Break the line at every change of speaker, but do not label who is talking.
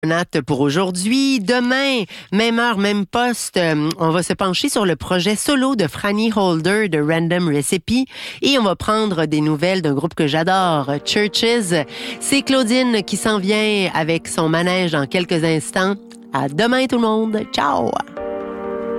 Nat pour aujourd'hui. Demain, même heure, même poste, on va se pencher sur le projet solo de Franny Holder de Random Recipe et on va prendre des nouvelles d'un groupe que j'adore, Churches. C'est Claudine qui s'en vient avec son manège dans quelques instants. À demain tout le monde. Ciao!